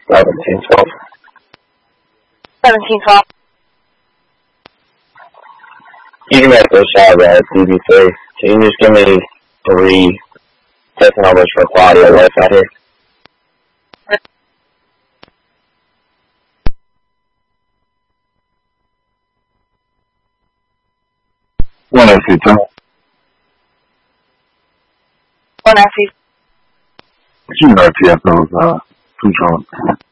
1712. 1712. You can make a shot of that DB3. Can you just give me 3 test numbers for Claudia Life out here? One FC2. One FC. You know TFO's, 2 Trump.